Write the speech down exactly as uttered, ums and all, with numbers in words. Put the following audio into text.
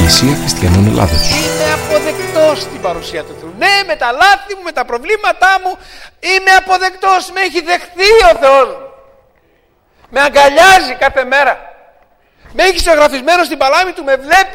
Εκκλησία Χριστιανών Ελλάδος. Είμαι αποδεκτός στην παρουσία του Θεού. Ναι, με τα λάθη μου, με τα προβλήματά μου, είμαι αποδεκτός. Με έχει δεχθεί ο Θεός. Με αγκαλιάζει κάθε μέρα. Με έχει ζωγραφισμένο στην παλάμη του, με βλέπει.